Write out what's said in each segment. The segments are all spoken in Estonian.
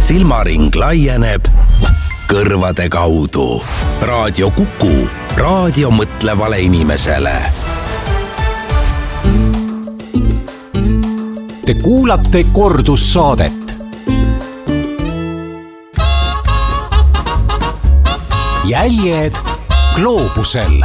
silmaring laieneb kõrvade kaudu. Raadio Kuku, raadio mõtlevale inimesele. Te kuulate kordussaadet. Jäljed gloobusel.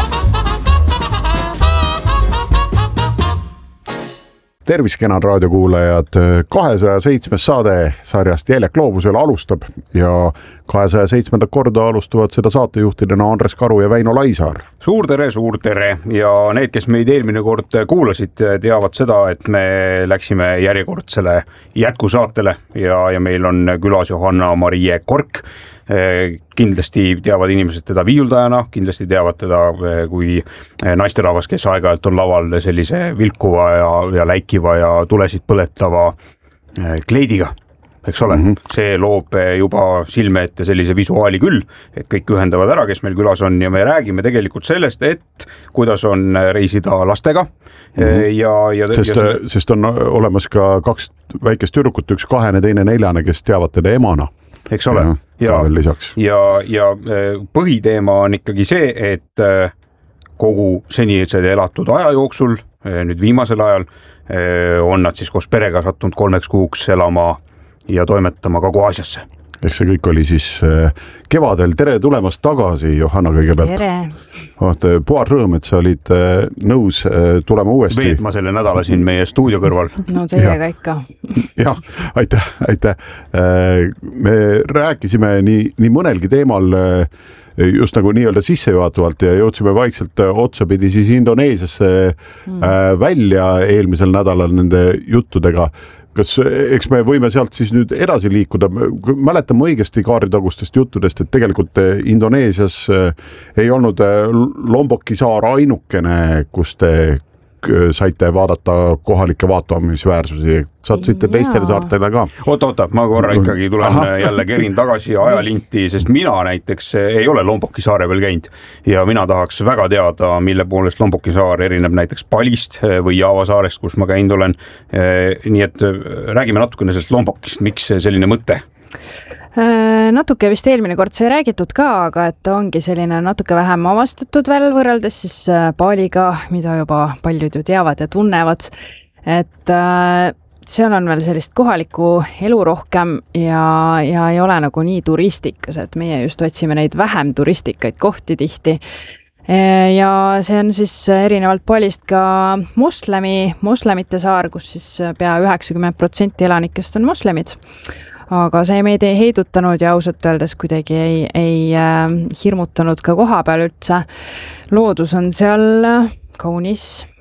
Tervis, kenad raadiokuulajad. 207. saade sarjast Jäljed gloobusel alustab ja 207. korda alustavad seda saatejuhtidena Andres Karu ja Väino Laisaar. Suur tere ja need, kes meid eelmine kord kuulasid, teavad seda, et me läksime järjekordsele jätkusaatele ja meil on külas Johanna-Marie Kork. Kindlasti teavad inimesed teda viiuldajana, kindlasti teavad teda kui naisterahvas, kes aeg-ajalt on laval sellise vilkuva ja läikiva ja tulesid põletava kleidiga, eks ole. See loob juba silme ette sellise visuaali küll, et kõik ühendavad ära, kes meil külas on ja me räägime tegelikult sellest, et kuidas on reisida lastega. Sest on olemas ka 2 väikest tüdrukut, 1 2, teine 4, kes teavad teda emana. Eks ole. Ja põhiteema on ikkagi see, et kogu seni elatud aja jooksul, nüüd viimasel ajal, on nad siis koos perega sattunud 3 kuuks elama ja toimetama Kagu-Aasiasse. Eks see kõik oli siis kevadel. Tere tulemast tagasi, Johanna, kõigepealt. Tere. Puhas rõõm, et sa olid nõus tulema uuesti. Veetma selle nädala siin meie stuudio kõrval. No teiega ikka. Jah, aitäh. Me rääkisime nii mõnelgi teemal just nagu nii-öelda sissejuhatavalt ja jõudsime vaikselt otsapidi siis Indoneesiasse välja eelmisel nädalal nende juttudega. Eks me võime sealt siis nüüd edasi liikuda. Mäletame õigesti kaaritagustest juttudest, et tegelikult Indoneesias ei olnud Lomboki saar ainukene, kus te saite vaadata kohalikke vaatamisväärsusi. Sattusite teistele saartele ka. Oota, ma korra ikkagi tulen jälle kerin tagasi ajalinti, sest mina näiteks ei ole Lomboki saare veel käinud ja mina tahaks väga teada, mille poolest Lomboki saar erineb näiteks Balist või Java saarest, kus ma käinud olen. Nii et räägime natukene sellest Lombokist, miks selline mõte? Natuke vist eelmine kord sai räägitud ka, aga et ongi selline natuke vähem avastatud veel võrreldes siis Baliga, mida juba paljud ju teavad ja tunnevad, et seal on veel sellist kohalikku elu rohkem ja ei ole nagu nii turistikas, et meie just otsime neid vähem turistikaid kohti tihti. Ja see on siis erinevalt Balist ka moslemite saar, kus siis pea 90% elanikest on moslemid. Aga see meid ei heidutanud ja ausalt öeldes kuidagi ei hirmutanud ka koha peal üldse. Loodus on seal kaunis,